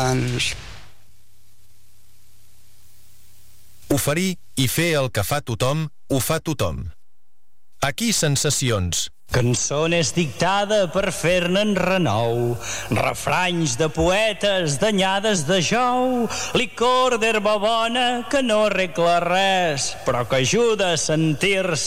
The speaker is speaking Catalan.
doncs... Oferir i fer el que fa tothom, ho fa tothom. Aquí sensacions. Cançones dictada per fer-ne'n renou, refranys de poetes danyades de jou, licor d'herba bona que no arregla res, però que ajuda a sentir-se